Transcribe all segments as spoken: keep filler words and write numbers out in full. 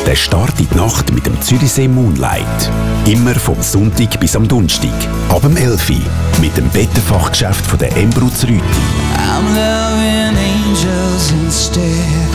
Der Start in die Nacht mit dem Zürichsee Moonlight. Immer vom Sonntag bis am Donnerstag. Ab dem elf Uhr mit dem Bettenfachgeschäft von der Embrutz Rüti. I'm loving angels instead.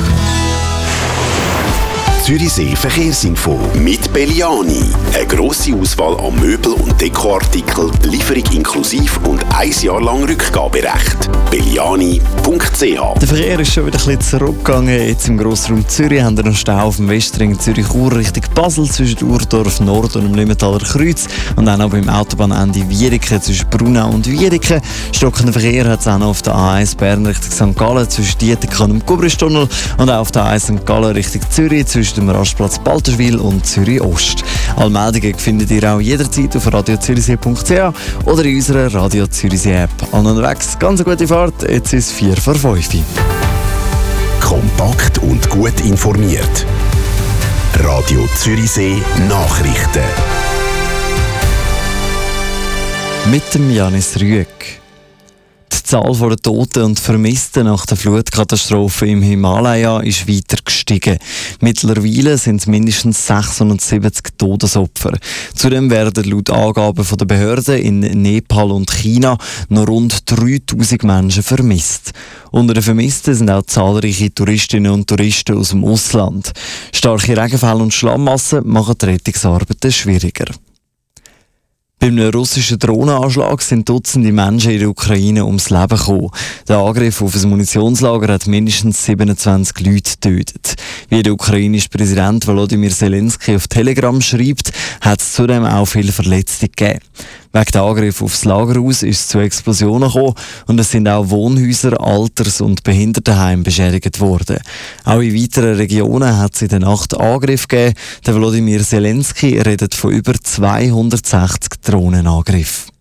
Zürichsee Verkehrsinfo mit Belliani. Eine grosse Auswahl an Möbel- und Dekoartikeln, Lieferung inklusiv und ein Jahr lang Rückgaberecht. belliani punkt c h. Der Verkehr ist schon wieder ein bisschen zurückgegangen. Jetzt im Grossraum Zürich haben wir noch Stau auf dem Westring Zürich-Chur Richtung Basel zwischen Urdorf Nord und dem Limmentaler Kreuz. Und dann auch beim Autobahnende Wieriken zwischen Brunau und Wieriken. Stockenden Verkehr hat es auch noch auf der A eins Bern Richtung Sankt Gallen zwischen Dietikon und dem Gubristunnel. Und auch auf der A eins Sankt Gallen Richtung Zürich zwischen dem Rastplatz Balterschwil und Zürich Ost. Alle Meldungen findet ihr auch jederzeit auf radio zürichsee punkt c h oder in unserer Radio Zürichsee App. An und unterwegs, ganz eine gute Fahrt, jetzt ist es vier vor fünf. Kompakt und gut informiert. Radio Zürichsee Nachrichten. Mit dem Janis Rüegg. Die Zahl der Toten und Vermissten nach der Flutkatastrophe im Himalaya ist weiter gestiegen. Mittlerweile sind es mindestens sechshundertsiebzig Todesopfer. Zudem werden laut Angaben der Behörden in Nepal und China noch rund dreitausend Menschen vermisst. Unter den Vermissten sind auch zahlreiche Touristinnen und Touristen aus dem Ausland. Starke Regenfälle und Schlammmassen machen die Rettungsarbeiten schwieriger. Beim russischen Drohnenanschlag sind Dutzende Menschen in der Ukraine ums Leben gekommen. Der Angriff auf ein Munitionslager hat mindestens siebenundzwanzig Leute getötet. Wie der ukrainische Präsident Volodymyr Zelensky auf Telegram schreibt, hat es zudem auch viele Verletzte gegeben. Wegen der Angriff aufs Lagerhaus ist es zu Explosionen gekommen und es sind auch Wohnhäuser, Alters- und Behindertenheime beschädigt worden. Auch in weiteren Regionen hat es in der Nacht Angriffe gegeben. Der Volodymyr Zelensky redet von über zweihundertsechzig Drohnenangriffen.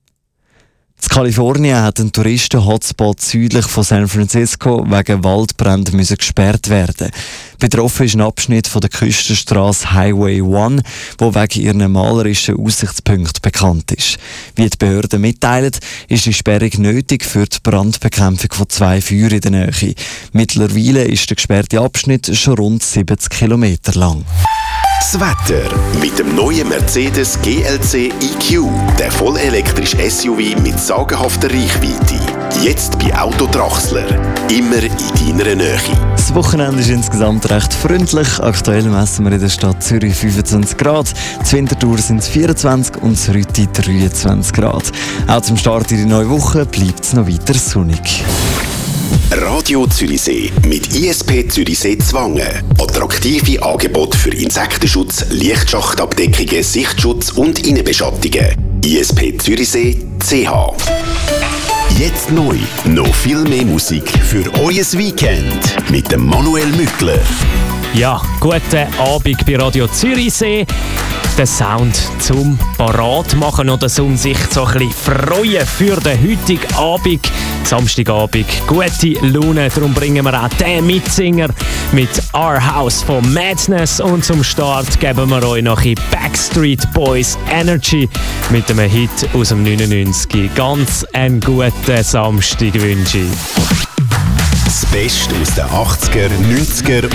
In Kalifornien hat ein Touristen-Hotspot südlich von San Francisco wegen Waldbränden müssen gesperrt werden. Betroffen ist ein Abschnitt von der Küstenstraße Highway eins, wo wegen ihren malerischen Aussichtspunkten bekannt ist. Wie die Behörden mitteilen, ist die Sperrung nötig für die Brandbekämpfung von zwei Feuern in der Nähe. Mittlerweile ist der gesperrte Abschnitt schon rund siebzig Kilometer lang. Das Wetter mit dem neuen Mercedes G L C E Q, der vollelektrische S U V mit sagenhafter Reichweite. Jetzt bei Auto Trachsler. Immer in deiner Nähe. Das Wochenende ist insgesamt recht freundlich. Aktuell messen wir in der Stadt Zürich fünfundzwanzig Grad. Zur Winterthur sind es vierundzwanzig und zur Rüti dreiundzwanzig Grad. Auch zum Start in die neue Woche bleibt es noch weiter sonnig. Radio Zürichsee mit I S P Zürichsee Zwangen. Attraktive Angebote für Insektenschutz, Lichtschachtabdeckungen, Sichtschutz und Innenbeschattungen. I S P Zürichsee C H. Jetzt neu, noch viel mehr Musik für euer Weekend mit dem Manuel Mückler. Ja, guten Abend bei Radio Zürichsee. Den Sound zum Parat machen oder um sich so ein bisschen freuen für den heutigen Abend. Samstagabend, gute Laune, darum bringen wir auch den Mitsinger mit Our House von Madness und zum Start geben wir euch noch in Backstreet Boys Energy mit einem Hit aus dem neunundneunzig. Ganz einen guten Samstag wünsche ich. Das Beste aus den achtziger, neunziger